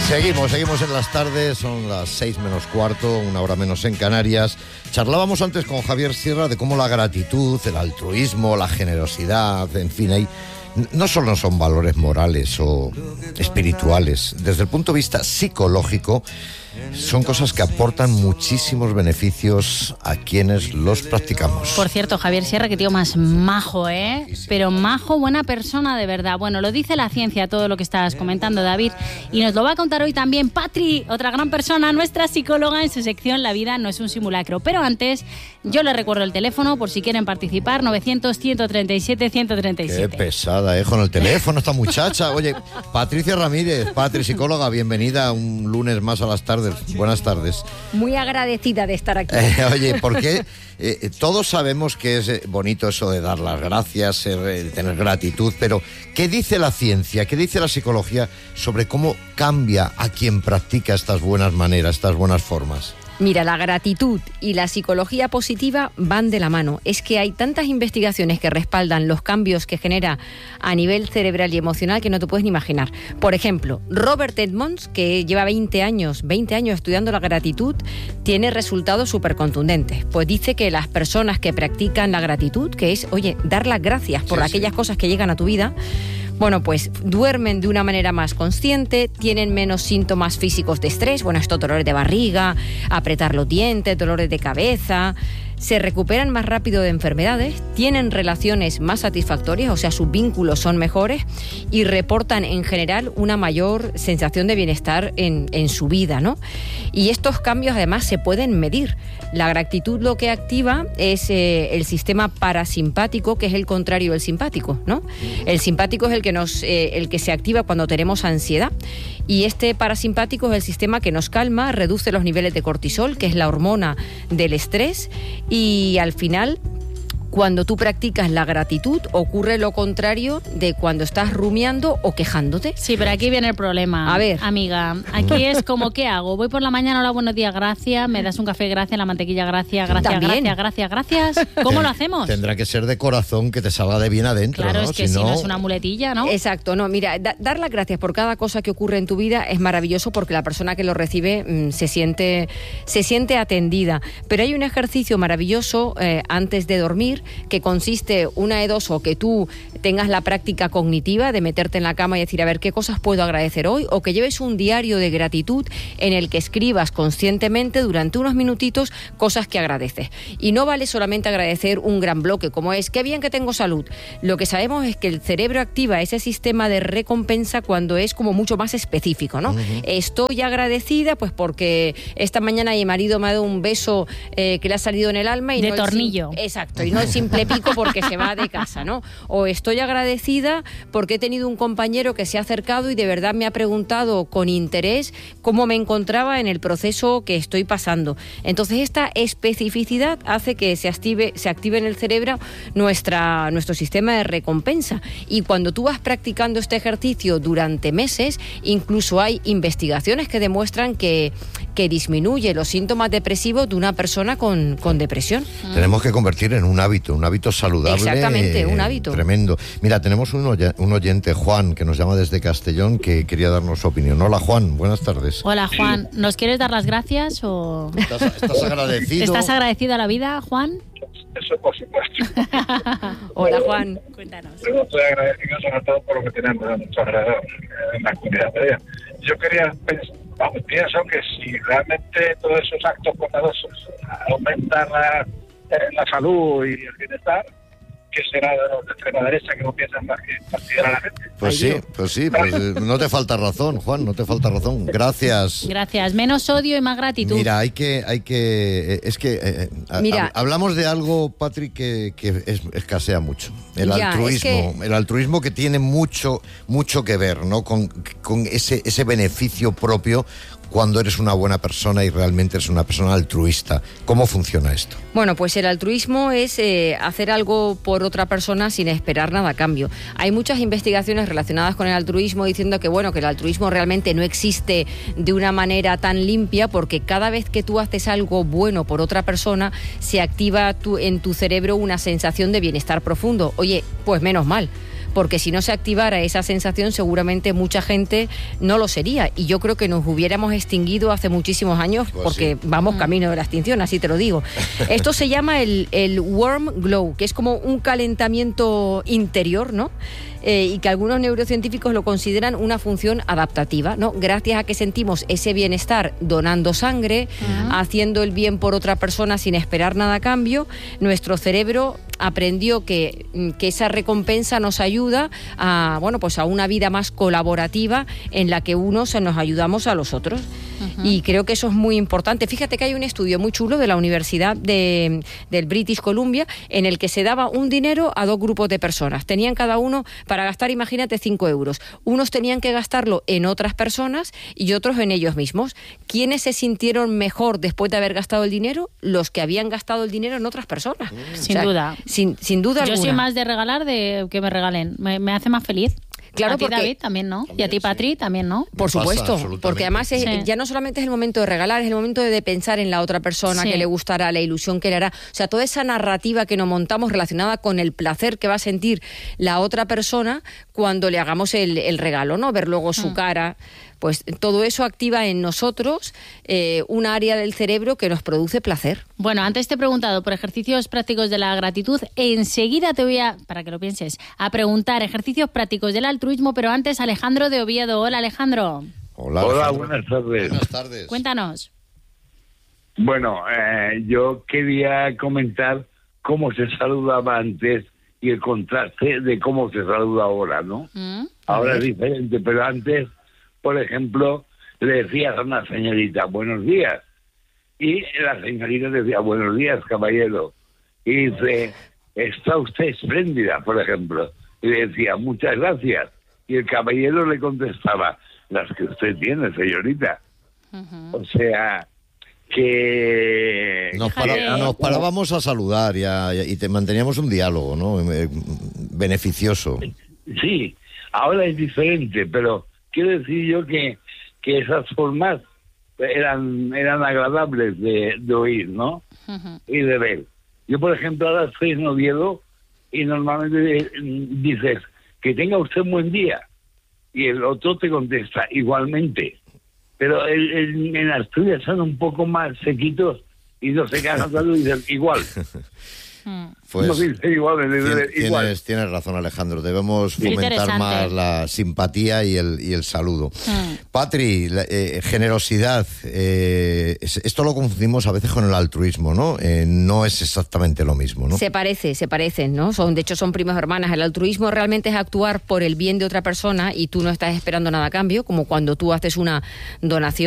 Seguimos en las tardes, son las 6 menos cuarto, una hora menos en Canarias. Charlábamos antes con Javier Sierra de cómo la gratitud, el altruismo, la generosidad, en fin, no solo son valores morales o espirituales, desde el punto de vista psicológico, son cosas que aportan muchísimos beneficios a quienes los practicamos. Por cierto, Javier Sierra, qué tío más majo, ¿eh? Sí. Pero majo, buena persona de verdad. Bueno, lo dice la ciencia, todo lo que estás comentando, David. Y nos lo va a contar hoy también Patri, otra gran persona, nuestra psicóloga, en su sección La vida no es un simulacro. Pero antes, yo les recuerdo el teléfono por si quieren participar, 900-137-137. Qué pesada, con el teléfono esta muchacha. Oye, Patricia Ramírez, Patri, psicóloga, bienvenida un lunes más a las tardes. Buenas tardes. Muy agradecida de estar aquí. Oye, porque todos sabemos que es bonito eso de dar las gracias, tener gratitud, pero ¿qué dice la ciencia, qué dice la psicología sobre cómo cambia a quien practica estas buenas maneras, estas buenas formas? Mira, la gratitud y la psicología positiva van de la mano. Es que hay tantas investigaciones que respaldan los cambios que genera a nivel cerebral y emocional que no te puedes ni imaginar. Por ejemplo, Robert Edmonds, que lleva 20 años estudiando la gratitud, tiene resultados súper contundentes. Pues dice que las personas que practican la gratitud, que es, dar las gracias por aquellas cosas que llegan a tu vida, bueno, pues duermen de una manera más consciente, tienen menos síntomas físicos de estrés, estos dolores de barriga, apretar los dientes, dolores de cabeza, se recuperan más rápido de enfermedades, tienen relaciones más satisfactorias, o sea, sus vínculos son mejores y reportan en general una mayor sensación de bienestar en su vida, ¿no? Y estos cambios además se pueden medir. La gratitud lo que activa es el sistema parasimpático, que es el contrario del simpático, ¿no? El simpático es el que se activa cuando tenemos ansiedad, y este parasimpático es el sistema que nos calma, reduce los niveles de cortisol, que es la hormona del estrés, y al final, cuando tú practicas la gratitud, ocurre lo contrario de cuando estás rumiando o quejándote. Sí, pero aquí viene el problema. A ver. Amiga, aquí es como, ¿qué hago? Voy por la mañana, hola, buenos días, gracias, me das un café, gracias, la mantequilla, gracias. ¿Cómo lo hacemos? Tendrá que ser de corazón, que te salga de bien adentro, claro, ¿no? es que si no es una muletilla, ¿no? Exacto, no, mira, dar las gracias por cada cosa que ocurre en tu vida es maravilloso porque la persona que lo recibe se siente atendida. Pero hay un ejercicio maravilloso antes de dormir, que consiste, una de dos, o que tú tengas la práctica cognitiva de meterte en la cama y decir, a ver, ¿qué cosas puedo agradecer hoy? O que lleves un diario de gratitud en el que escribas conscientemente durante unos minutitos cosas que agradeces. Y no vale solamente agradecer un gran bloque, como es, qué bien que tengo salud. Lo que sabemos es que el cerebro activa ese sistema de recompensa cuando es como mucho más específico, ¿no? Uh-huh. Estoy agradecida pues porque esta mañana mi marido me ha dado un beso que le ha salido en el alma y de tornillo. Exacto, y no el simple pico porque se va de casa, ¿no? O estoy agradecida porque he tenido un compañero que se ha acercado y de verdad me ha preguntado con interés cómo me encontraba en el proceso que estoy pasando. Entonces esta especificidad hace que se active en el cerebro nuestro sistema de recompensa, y cuando tú vas practicando este ejercicio durante meses, incluso hay investigaciones que demuestran que disminuye los síntomas depresivos de una persona con depresión. Tenemos que convertir en un hábito saludable. Exactamente, un hábito. Tremendo. Mira, tenemos un oyente, Juan, que nos llama desde Castellón, que quería darnos su opinión. Hola, Juan, buenas tardes. Hola, Juan. ¿Nos quieres dar las gracias o...? ¿Estás agradecido? ¿Estás agradecido a la vida, Juan? Eso por supuesto. Hola, Juan. Cuéntanos. Yo estoy agradecido sobre todo por lo que tenemos a nuestro alrededor en la comunidad. Yo pienso que si realmente todos esos actos bondadosos aumentan la salud y el bienestar, que será de los de extrema derecha que no piensan más que fastidiar a la gente. Pues no te falta razón, Juan, no te falta razón. Gracias. Gracias. Menos odio y más gratitud. Mira, hablamos de algo, Patrick, que escasea mucho. El altruismo que tiene mucho que ver, ¿no? Con ese beneficio propio cuando eres una buena persona y realmente eres una persona altruista. ¿Cómo funciona esto? Bueno, pues el altruismo es hacer algo por otra persona sin esperar nada a cambio. Hay muchas investigaciones relacionadas con el altruismo diciendo que el altruismo realmente no existe de una manera tan limpia, porque cada vez que tú haces algo bueno por otra persona se activa en tu cerebro una sensación de bienestar profundo. Oye, pues menos mal. porque si no se activara esa sensación, seguramente mucha gente no lo sería. Y yo creo que nos hubiéramos extinguido hace muchísimos años, pues porque sí, vamos camino de la extinción, así te lo digo. Esto se llama el warm glow, que es como un calentamiento interior, ¿no? Y que algunos neurocientíficos lo consideran una función adaptativa, ¿no? Gracias a que sentimos ese bienestar donando sangre, haciendo el bien por otra persona sin esperar nada a cambio, nuestro cerebro aprendió que esa recompensa nos ayuda a, bueno, pues a una vida más colaborativa en la que unos nos ayudamos a los otros. Y creo que eso es muy importante. Fíjate que hay un estudio muy chulo de la Universidad del British Columbia en el que se daba un dinero a 2 grupos de personas. Tenían cada uno para gastar, imagínate, 5 euros. Unos tenían que gastarlo en otras personas y otros en ellos mismos. ¿Quiénes se sintieron mejor después de haber gastado el dinero? Los que habían gastado el dinero en otras personas. Sin duda. Sin duda alguna. Yo soy más de regalar de que me regalen. Me hace más feliz. Claro, a ti, porque David, también, ¿no? También, y a ti, sí. Patri, también, ¿no? Por supuesto, porque además ya no solamente es el momento de regalar, es el momento de pensar en la otra persona, que le gustará, la ilusión que le hará. O sea, toda esa narrativa que nos montamos relacionada con el placer que va a sentir la otra persona cuando le hagamos el regalo, ¿no? Ver luego su cara. Pues todo eso activa en nosotros un área del cerebro que nos produce placer. Bueno, antes te he preguntado por ejercicios prácticos de la gratitud. Enseguida te voy a, para que lo pienses, a preguntar ejercicios prácticos del altruismo, pero antes Alejandro de Oviedo. Hola, Alejandro. Hola, Hola, Alejandro. buenas tardes. Buenas tardes. Cuéntanos. Bueno, yo quería comentar cómo se saludaba antes y el contraste de cómo se saluda ahora, ¿no? Ahora es diferente, pero antes, por ejemplo, le decías a una señorita, buenos días, y la señorita decía, buenos días, caballero, y dice, está usted espléndida, por ejemplo, y le decía, muchas gracias, y el caballero le contestaba, las que usted tiene, señorita. O sea, que... Nos parábamos a saludar y te manteníamos un diálogo, ¿no? Beneficioso. Sí, ahora es diferente, pero quiero decir yo que esas formas eran agradables de oír, ¿no? Y de ver. Yo, por ejemplo, ahora estoy en Oviedo y normalmente dices, que tenga usted un buen día. Y el otro te contesta, igualmente. Pero en Asturias son un poco más sequitos y no se casan tanto y dicen, igual. Pues no dicen igual, igual. Tienes razón, Alejandro. Debemos fomentar Interesante. más la simpatía y el saludo. Patri, generosidad. Esto lo confundimos a veces con el altruismo, ¿no? No es exactamente lo mismo, ¿no? Se parecen, ¿no? De hecho, son primas hermanas. El altruismo realmente es actuar por el bien de otra persona y tú no estás esperando nada a cambio, como cuando tú haces una donación